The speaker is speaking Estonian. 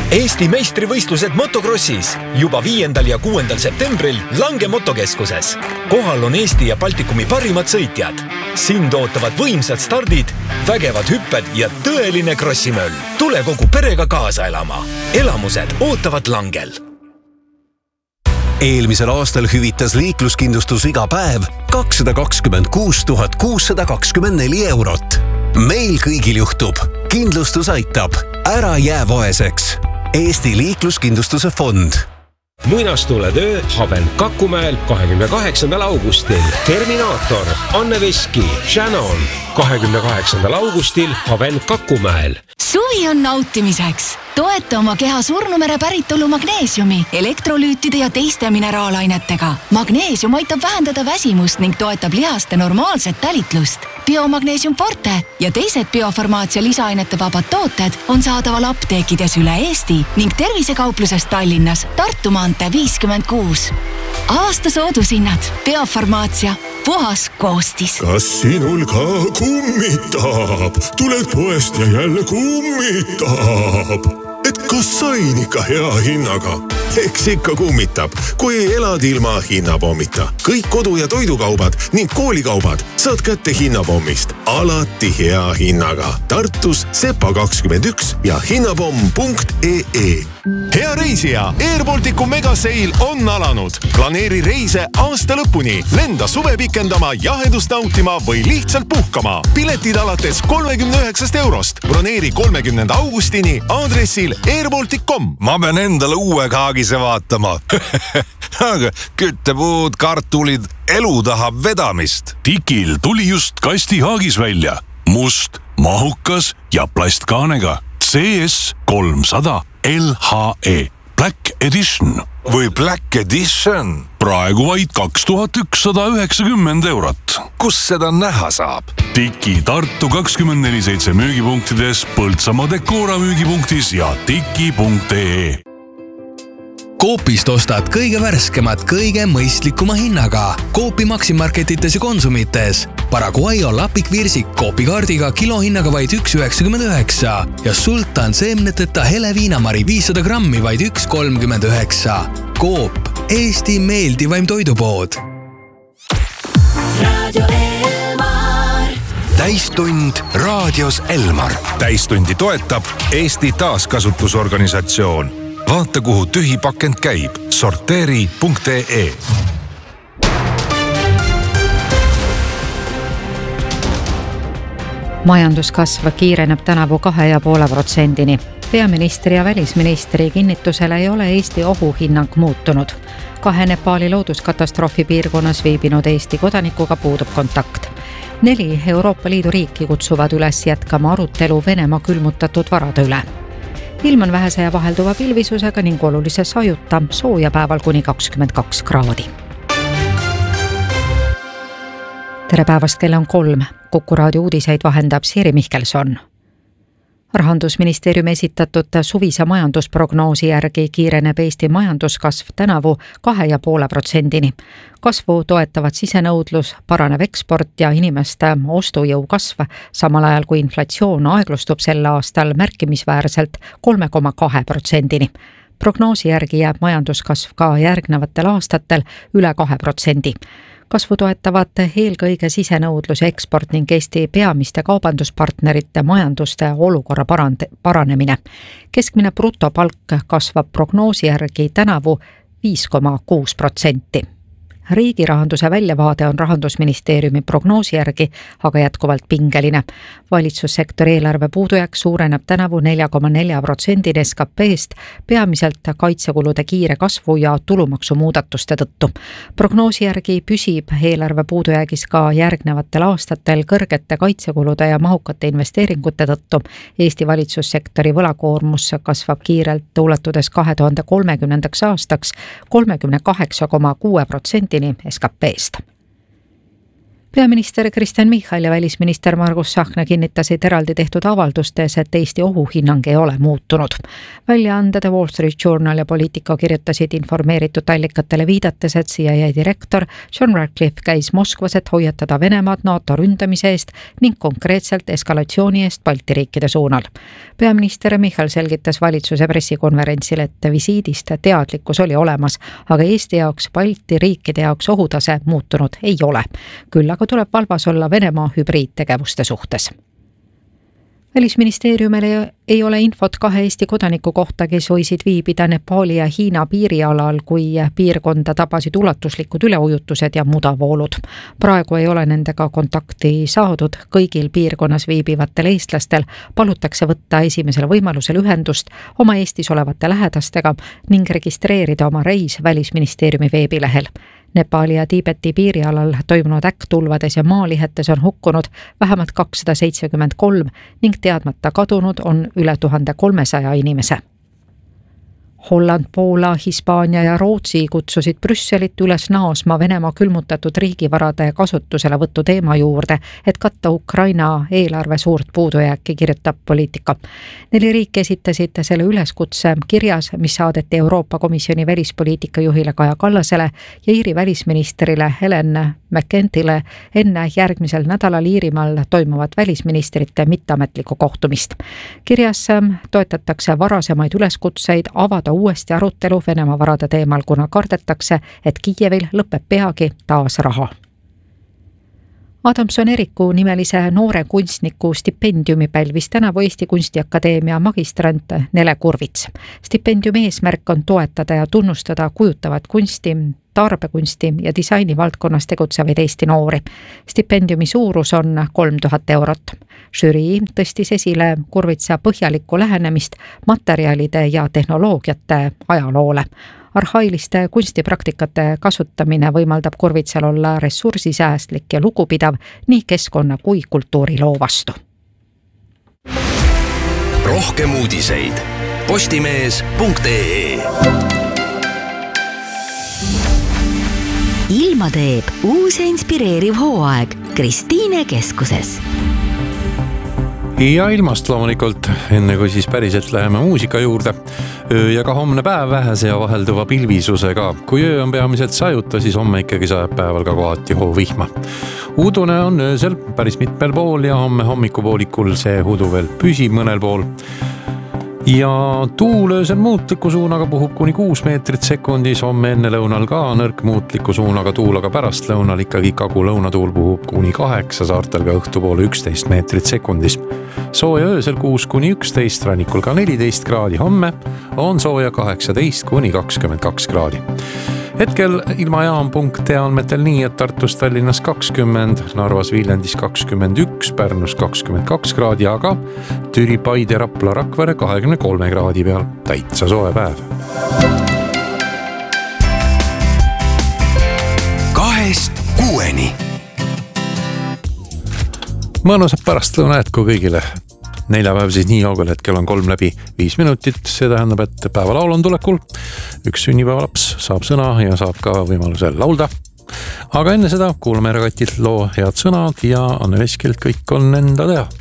Eesti meistrivõistlused motokrossis juba 5. ja 6. septembril Lange motokeskuses. Kohal on Eesti ja Baltikumi parimad sõitjad. Sind ootavad võimsad stardid, vägevad hüpped ja tõeline krossimöll. Tule kogu perega kaasa elama. Elamused ootavad Langel. Eelmisel aastal hüvitas liikluskindlustus iga päev 226 624 eurot. Meil kõigil juhtub. Kindlustus aitab. Ära jää vaeseks. Eesti liikluskindlustuse fond. Muinastuletöö Haven Kakumäel 28. augustil. Terminaator, Anne Veski, Shannon 28. augustil Haven Kakumäel. Suvi on nautimiseks. Toeta oma keha surnumere päritolu magneesiumi, elektrolüütide ja teiste mineraalainetega. Magneesium aitab vähendada väsimust ning toetab lihaste normaalset tälitlust. Biomagneesium Forte ja teised biofarmaatsia lisaainete vabad tooted on saadaval apteekides üle Eesti ning tervisekauplusest Tallinnas Tartu maantee 56. Aasta soodushinnad. Biofarmaatsia. Puhas koostis. Kas sinul ka kummitab? Tuled poest ja jälle kummitab. Et kas sain ikka hea hinnaga? Eks ikka kummitab, kui elad ilma hinnapommita. Kõik kodu- ja toidukaubad ning koolikaubad saad kätte hinnapommist. Alati hea hinnaga. Tartus Sepa 21 ja hinnapomm.ee. Hea reisija, AirBalticu megaseil on alanud. Planeeri reise aasta lõpuni. Lenda suve pikendama, jahedust nautima või lihtsalt puhkama. Piletid alates 39 eurost. Broneeri 30. augustini aadressil airbaltic.com. Ma pean endale uue kaagise vaatama. Aga küttepuud, kartulid, elu tahab vedamist. Tikil tuli just kastihaagis välja. Must, mahukas ja plastkaanega. CS 300 LHE Black Edition. Või Black Edition. Praegu vaid 2190 eurot. Kus seda näha saab? Tiki Tartu 24/7 müügipunktides, Põltsamaa Decora müügipunktis ja tiki.ee. Coopist ostad kõige värskemat, kõige mõistlikuma hinnaga. Coopi Maximarketites ja Konsumites. Paraguayo lapikvirsik Coopi kaardiga kilohinnaga vaid 1,99 ja Sultan seemneteta hele viinamari 500 grammi vaid 1,39. Coop, Eesti meeldivaim toidupood. Radio Elmar. Täistund raadios Elmar. Täistundi toetab Eesti taaskasutusorganisatsioon. Vaata, kuhu tühi pakend käib. Sorteeri.ee. Majanduskasv kiireneb tänavu 2,5%. Peaministri ja välisministri kinnitusele ei ole Eesti ohuhinnang muutunud. 2 Nepaali looduskatastroofi piirkonnas viibinud Eesti kodanikuga puudub kontakt. 4 Euroopa Liidu riiki kutsuvad üles jätkama arutelu Venemaa külmutatud varade üle. Ilm on vähese ja vahelduva pilvisusega ning olulise sajuta, sooja päeval kuni 22 kraadi. Tere päevast, kella on 3. Kuku raadio uudiseid vahendab Siiri Mihkelson. Rahandusministeeriumi esitatud suvise majandusprognoosi järgi kiireneb Eesti majanduskasv tänavu 2,5%. Kasvu toetavad sisenõudlus, paranev eksport ja inimeste ostujõu kasv, samal ajal kui inflatsioon aeglustub sel aastal märkimisväärselt 3,2%. Prognoosi järgi jääb majanduskasv ka järgnevatel aastatel üle 2%. Kasvu toetavad eelkõige sisenõudlus ja eksport ning Eesti peamiste kaubanduspartnerite majanduste olukorra paranemine. Keskmine brutopalk kasvab prognoosi järgi tänavu 5,6%. Riigi rahanduse väljavaade on Rahandusministeeriumi prognoosi järgi aga jätkuvalt pingeline. Valitsussektori eelarve puudujääk suureneb tänavu 4,4% SKP-st, peamiselt kaitsekulude kiire kasvu ja tulumaksumuudatuste tõttu. Prognoosi järgi püsib eelarve puudujäägis ka järgnevatel aastatel kõrgete kaitsekulude ja mahukate investeeringute tõttu. Eesti valitsussektori võlakoormus kasvab kiirelt, ulatudes 2030. aastaks 38,6% SKP-st. Peaminister Kristen Michal ja välisminister Margus Tsahkna kinnitasid eraldi tehtud avaldustes, et Eesti ohuhinnang ei ole muutunud. Väljaande The Wall Street Journal ja Politico kirjutasid informeeritud allikatele viidates, et CIA direktor John Ratcliffe käis Moskvas, et hoiatada Venemaad NATO ründamise eest ning konkreetselt eskalatsiooni eest Balti riikide suunal. Peaminister Michal selgitas valitsuse pressikonverentsil, et visiidist teadlikkus oli olemas, aga Eesti jaoks Balti riikide jaoks ohutase muutunud ei ole. Küll aga tuleb valvas olla Venemaa hübriidtegevuste suhtes. Välisministeeriumil ei ole infot 2 Eesti kodaniku kohta, kes võisid viibida Nepali ja Hiina piirialal, kui piirkonda tabasid ulatuslikud üleujutused ja mudavoolud. Praegu ei ole nendega kontakti saadud. Kõigil piirkonnas viibivatel eestlastel palutakse võtta esimesel võimalusel ühendust oma Eestis olevate lähedastega ning registreerida oma reis Välisministeeriumi veebilehel. Nepali ja Tiibeti piirialal toimunud äkktulvades ja maalihetes on hukkunud vähemalt 273 ning teadmata kadunud on üle 1300 inimese. Holland, Poola, Hispaania ja Rootsi kutsusid Brüsselit üles naasma Venemaa külmutatud riigivarade kasutuselevõtu teema juurde, et katta Ukraina eelarve suurt puudujääki, kirjutab Poliitika. 4 riiki esitasid selle üleskutse kirjas, mis saadeti Euroopa Komisjoni välispoliitika juhile Kaja Kallasele ja Iiri välisministrile Helen McEntile enne järgmisel nädalal Iirimaal toimuvat välisministrite mitteametlikku kohtumist. Kirjas toetatakse varasemaid üleskutseid avada uuesti arutelu Venemaa varade teemal, kuna kardetakse, et Kiievil lõpeb peagi taas raha. Adamson Eriku nimelise noore kunstniku stipendiumi pälvis tänavu Eesti Kunstiakadeemia magistrant Nele Kurvits. Stipendiumi eesmärk on toetada ja tunnustada kujutavat kunsti, tarbekunsti ja disaini valdkonnas tegutsevaid Eesti noori. Stipendiumi suurus on 3000 eurot. Žürii tõstis esile Kurvitsa põhjalikku lähenemist materjalide ja tehnoloogiate ajaloole. Arhailiste kunstipraktikate kasutamine võimaldab Kurvitsal olla ressursisäästlik ja lugupidav nii keskkonna kui kultuuriloo vastu. Rohkem uudiseid postimees.ee. Ilma teeb uus ja inspireeriv hooaeg Kristiine keskuses. Ja ilmast loomulikult, enne kui siis päriselt läheme muusika juurde. Öö ja ka homne päev vähese ja vahelduva pilvisusega. Kui öö on peamiselt sajuta, siis homme ikkagi sajab päeval ka kohati hoovihma. Udune on öösel päris mitmel pool ja homme hommikupoolikul see udu veel püsib mõnel pool. Ja tuul öösel muutliku suunaga puhub kuni 6 meetrit sekundis, homme enne lõunal ka nõrk muutliku suunaga tuul, aga pärast lõunal ikkagi kagu-lõunatuul puhub kuni 8, saartel ka õhtupoole 11 meetrit sekundis. Sooja öösel 6 kuni 11, rannikul ka 14 kraadi, homme on sooja 18 kuni 22 kraadi. Hetkel ilmajaam.ee andmetel nii, et Tartus Tallinnas 20, Narvas Viljandis 21, Pärnus 22 kraadi, aga Türi, Paide, Rapla, Rakvere 23 kraadi peal. Täitsa soe päev. 2-6. Mõnusat pärastlõuna jätku kõigile. Neljapäev siis nii kaugel, hetkel on 3:05 minutit. See tähendab, et päevalaul on tulekul. Üks sünnipäevalaps saab sõna ja saab ka võimaluse laulda. Aga enne seda kuulame ära Katilt loo Head sõnad ja Anne Veskilt Kõik on enda teha.